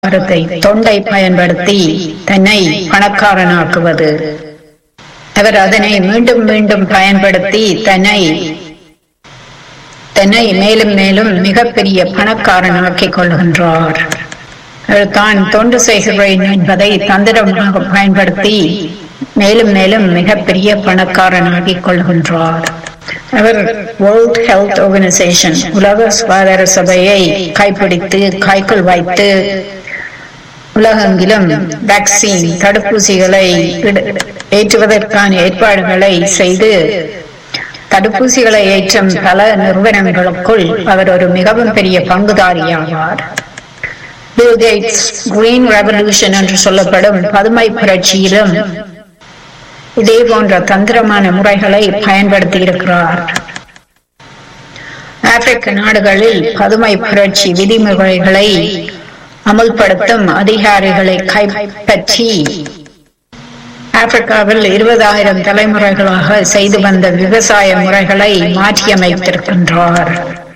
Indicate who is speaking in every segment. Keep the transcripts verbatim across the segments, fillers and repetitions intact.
Speaker 1: வாரத்தை தொண்டை பயன்படுத்தி தன்னை பணக்காரனாக்குவது. அவர் அதனை மீண்டும் மீண்டும் பயன்படுத்தி தன்னை தன்னை மேலும் மேலும் மிகப்பெரிய பணக்காரனாக்கிக் கொள்கின்றார். அவர் தான் தொண்டு செய்கிறேன் என்பதை தந்திரமாக பயன்படுத்தி மேலும் மேலும் மிகப்பெரிய பணக்காரனாகிக் கொள்கின்றார். அவர் வேர்ல்ட் ஹெல்த் ஆர்கனைசேஷன் உலக சுகாதார சபையை கைப்பிடித்து கைக்குள் வைத்து உலகெங்கிலும் வேக்சின் தடுப்பூசிகளை ஏற்றுவதற்கான ஏற்பாடுகளை செய்து தடுப்பூசிகளை ஏற்றும் பல நிறுவனங்களுக்குள் அவர் ஒரு மிகவும் பெரிய பங்குதாரியாவார். பில் கேட்ஸ் கிரீன் ரெவல்யூஷன் என்று சொல்லப்படும் பதுமை புரட்சியிலும் இதே போன்ற தந்திரமான முறைகளை பயன்படுத்தி இருக்கிறார். ஆப்பிரிக்க நாடுகளில் பதுமை புரட்சி விதிமுறைகளை அமுல்படுத்தும் அதிகாரிகளை கைப்பற்றி ஆப்பிரிக்காவில் இருபதாயிரம் தலைமுறைகளாக செய்து வந்த விவசாய முறைகளை மாற்றியமைத்திருக்கின்றார்.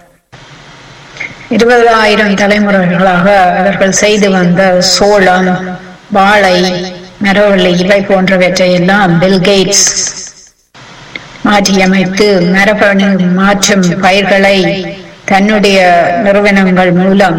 Speaker 1: இருபதாயிரம் தலைமுறைகளாக அவர்கள் செய்து வந்த சோளம், வாழை, மரவள்ளி இவை போன்றவற்றை எல்லாம் பில் கேட்ஸ் மாற்றியமைத்து மரபணு மாற்றும் பயிர்களை தன்னுடைய நிறுவனங்கள் மூலம்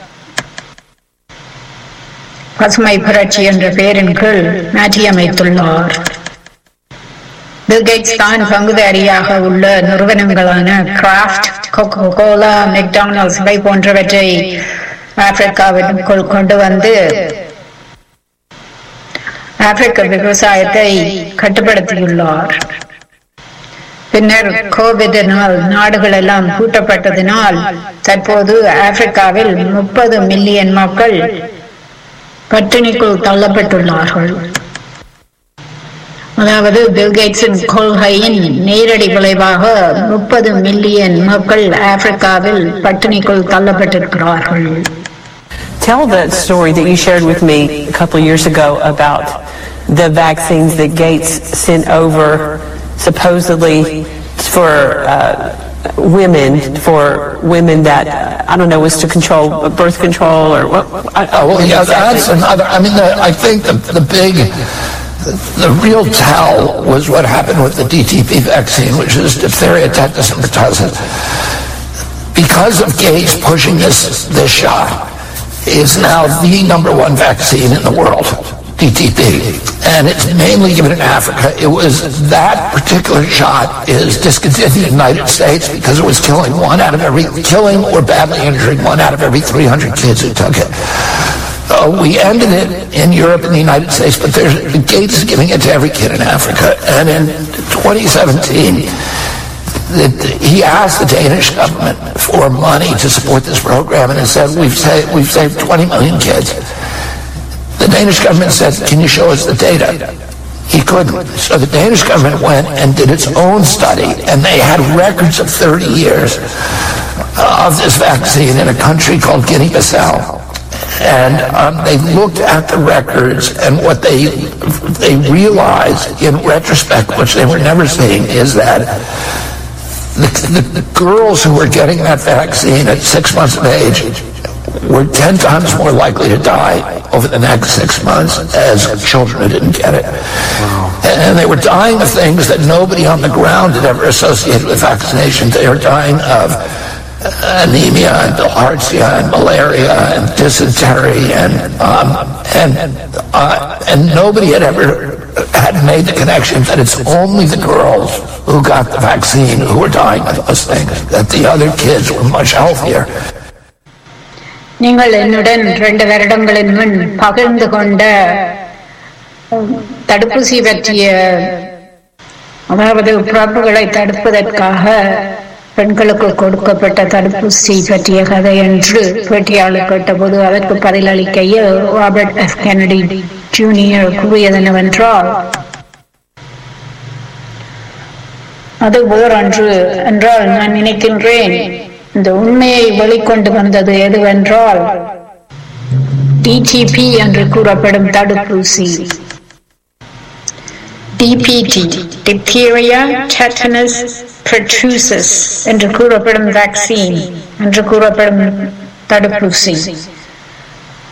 Speaker 1: பசுமை புரட்சி என்ற பெயரின் கீழ் மாற்றியமைத்துள்ளார். பில் கேட்ஸ் தான் பங்குதாரியாக உள்ள நிறுவனங்களான கிராஃப்ட், கோகோ கோலா, மெக்டானல்ட்ஸ் இவை போன்றவற்றை ஆப்பிரிக்காவிற்குள் கொண்டு வந்து ஆப்பிரிக்க விவசாயத்தை கட்டுப்படுத்தியுள்ளார். பின்னர் கோவிடினால் நாடுகள் எல்லாம் பூட்டப்பட்டதினால் தற்போது ஆப்பிரிக்காவில் முப்பது மில்லியன் மக்கள் பட்டினிக்குள் தள்ளப்பட்டுள்ளார்கள். அதாவது பில் கேட்ஸின் கொள்கையின் நேரடி விளைவாக முப்பது மில்லியன் மக்கள் ஆப்பிரிக்காவில் பட்டினிக்குள் தள்ளப்பட்டிருக்கிறார்கள்.
Speaker 2: Tell that story that you shared with me a couple of years ago about the vaccines that Gates sent over supposedly for uh, women, for women that, uh, I don't know, was to control birth control or what? I,
Speaker 3: oh, well, yeah, that's another, I mean, the, I think the, the big, the, the real tell was what happened with the D T P vaccine, which is diphtheria, tetanus, and pertussis. Because of Gates pushing this, this shot, is now the number one vaccine in the world, D T P, and it's mainly given in Africa. It was that particular shot is discontinued in the United States because it was killing one out of every, killing or badly injuring one out of every three hundred kids who took it. So we ended it in Europe and the United States, but there's, Gates is giving it to every kid in Africa. And in twenty seventeen, that he asked the Danish government for money to support this program, and it said, we've saved, we've saved twenty million kids. The Danish government said, can you show us the data? He couldn't. So the Danish government went and did its own study, and they had records of thirty years of this vaccine in a country called Guinea-Bissau. And um, they looked at the records, and what they they realized in retrospect, which they were never seeing, is that The, the, the girls who were getting that vaccine at six months of age were ten times more likely to die over the next six months as children who didn't get it. Wow. And they were dying of things that nobody on the ground had ever associated with vaccination. They were dying of anemia and bilharzia and malaria and dysentery and um, and uh, and nobody had ever had made the connection that it's only the girls who got the vaccine who were dying of those things, that the other kids were much healthier.
Speaker 1: நீங்கள் என்னுடன் இரண்டு வருடங்களின் முன் பகிர்ந்து கொண்ட தடுப்பூசி பற்றிய, அதாவது பிறப்புகளை தடுப்பதற்காக பெண்களுக்கு கொடுக்கப்பட்ட தடுப்பூசி பற்றிய கதை என்று பேட்டியாளர் கேட்டபோது அதற்கு பதிலளிக்கையில் ராபர்ட் எஃப் கென்னடி ஜூனியர் கூறியது என்னவென்றால், அது வேறொன்று என்றால் நான் நினைக்கின்றேன். இந்த உண்மையை வெளிக்கொண்டு வந்தது எதுவென்றால் டி டி பி என்று கூறப்படும் தடுப்பூசி. D B D, diphtheria, tetanus, pertussis என்று கூறப்படும் வேக்சின் என்று கூறப்படும் தடுப்பூசி